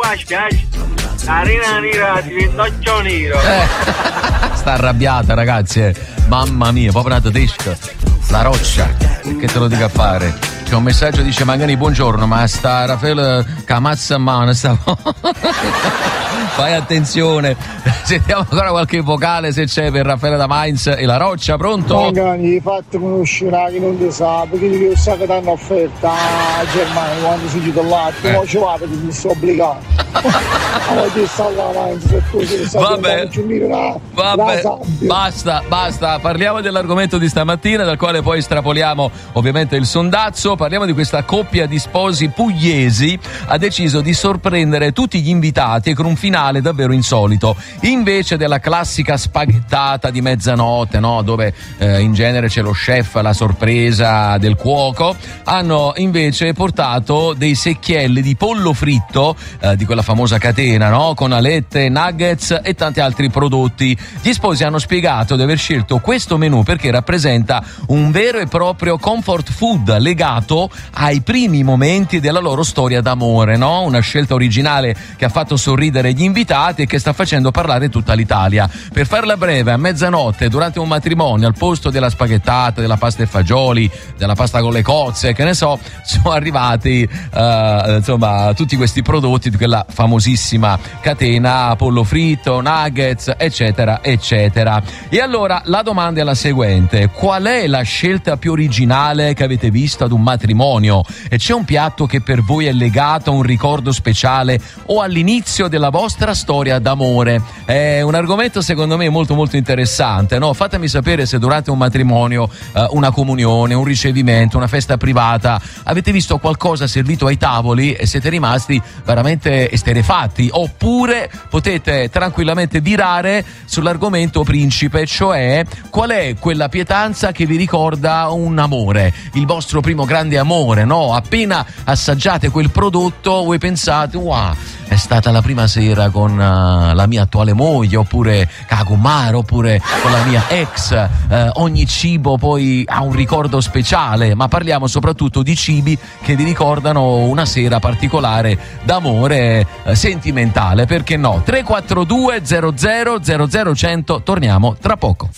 la spiaggia, la rena nera diventa occhio nero. Sta arrabbiata, ragazzi. Mamma mia, proprio una tedesca. La roccia, che te lo dica a fare? C'è un messaggio, dice magari buongiorno, ma sta Raffaele Camazza a mano, fai attenzione. Sentiamo ancora qualche vocale se c'è per Raffaele da Mainz e la roccia, pronto? Magari fatti conoscere che non ti sa, perché io so che ti hanno offerta a Germania quando si chiude là, tu non ci va perché mi sto obbligato. Vabbè, basta, parliamo dell'argomento di stamattina, dal quale poi estrapoliamo ovviamente il sondazzo. Parliamo di questa coppia di sposi pugliesi, ha deciso di sorprendere tutti gli invitati con un finale davvero insolito. Invece della classica spaghettata di mezzanotte, no, dove in genere c'è lo chef, la sorpresa del cuoco, hanno invece portato dei secchielli di pollo fritto di quella famosa catena, no, con alette, nuggets e tanti altri prodotti. Gli sposi hanno spiegato di aver scelto questo menù perché rappresenta un vero e proprio comfort food legato ai primi momenti della loro storia d'amore, no? Una scelta originale che ha fatto sorridere gli invitati e che sta facendo parlare tutta l'Italia. Per farla breve, a mezzanotte durante un matrimonio, al posto della spaghettata, della pasta e fagioli, della pasta con le cozze, che ne so, sono arrivati insomma tutti questi prodotti di quella famosissima catena, pollo fritto, nuggets, eccetera eccetera. E allora la domanda è la seguente: qual è la scelta più originale che avete visto ad un matrimonio? E c'è un piatto che per voi è legato a un ricordo speciale o all'inizio della vostra storia d'amore? È un argomento secondo me molto molto interessante, no? Fatemi sapere se durante un matrimonio, una comunione, un ricevimento, una festa privata avete visto qualcosa servito ai tavoli e siete rimasti veramente esterrefatti, oppure potete tranquillamente virare sull'argomento principe, cioè qual è quella pietanza che vi ricorda un amore, il vostro primo grande amore, no? Appena assaggiate quel prodotto voi pensate wow, è stata la prima sera con la mia attuale moglie, oppure Kagumar, oppure con la mia ex. Ogni cibo poi ha un ricordo speciale, ma parliamo soprattutto di cibi che vi ricordano una sera particolare d'amore sentimentale, perché no? 342 00 100, torniamo tra poco.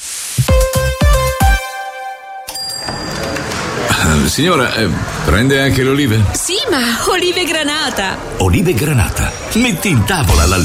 Signora, prende anche le olive? Sì, ma olive granata. Olive granata? Metti in tavola la